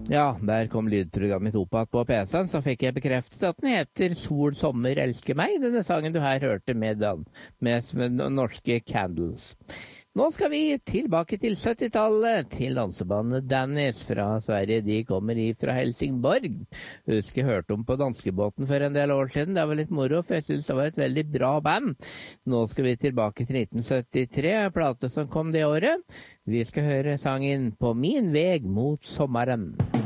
Ja, der kom lydprogrammet Topat på PC-en, så fikk jeg bekreftet at den heter Sol, sommer, elsker meg, denne sangen du her hørte med norske Candles. Nå skal vi tilbake til 70-tallet, til dansebandet Dannis fra Sverige. De kommer fra Helsingborg. Husker jeg hørte om på danskebåten for en del år siden. Det var litt moro, for jeg synes det var et veldig bra band. Nå skal vi tilbake til 1973, plate som kom det året. Vi skal høre sangen På min veg mot sommeren.